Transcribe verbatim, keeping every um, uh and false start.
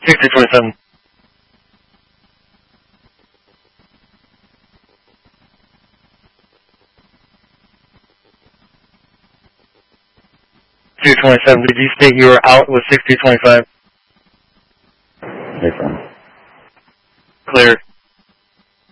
sixty twenty-seven. sixty twenty-seven, did you state you were out with sixty twenty-five? Yes, sir. Clear.